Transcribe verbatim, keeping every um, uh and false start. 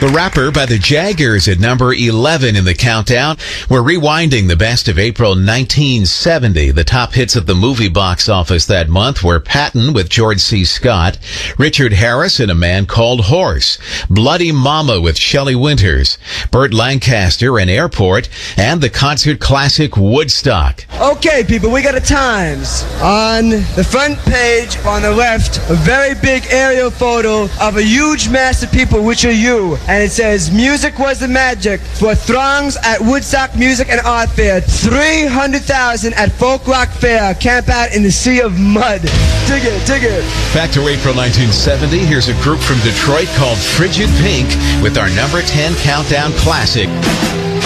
The Rapper by the Jaggers at number eleven in the countdown. We're rewinding the best of April nineteen seventy. The top hits at the movie box office that month were Patton with George C. Scott, Richard Harris and A Man Called Horse, Bloody Mama with Shelley Winters, Burt Lancaster and Airport, and the concert classic Woodstock. Okay, people, we got a Times. On the front page, on the left, a very big aerial photo of a huge mass of people, which are you. And it says, music was the magic for throngs at Woodstock Music and Art Fair. three hundred thousand at Folk Rock Fair. Camp out in the sea of mud. Dig it, dig it. Back to April nineteen seventy. Here's a group from Detroit called Frigid Pink with our number ten countdown classic.